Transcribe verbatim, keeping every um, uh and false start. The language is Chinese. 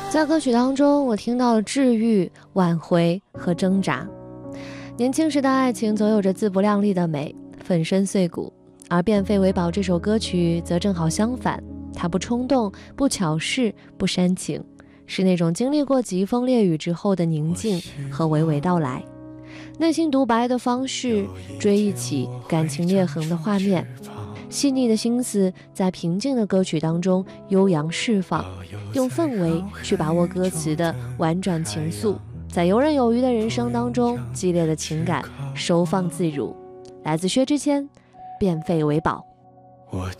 在歌曲当中，我听到了治愈、挽回和挣扎。年轻时的爱情总有着自不量力的美，粉身碎骨，而变废为宝这首歌曲则正好相反，它不冲动，不巧事，不煽情，是那种经历过疾风烈雨之后的宁静和娓娓道来。内心独白的方式，追忆起感情裂痕的画面，细腻的心思在平静的歌曲当中悠扬释放，用氛围去把握歌词的婉转情愫，在游刃有余的人生当中，激烈的情感收放自如。来自薛之谦，变废为宝。 我